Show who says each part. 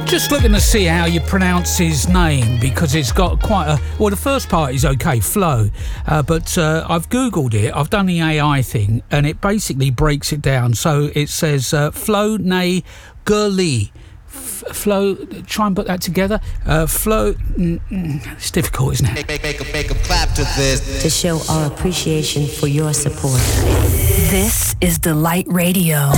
Speaker 1: Just looking to see how you pronounce his name, because it's got quite a... Well, the first part is okay, Flo, but I've Googled it, I've done the AI thing, and it basically breaks it down. So it says Flo Nay Gurley. Flo, try and put that together. Flo, it's difficult, isn't it?
Speaker 2: Make a clap to this.
Speaker 3: To show our appreciation for your support.
Speaker 4: This is Delight Radio.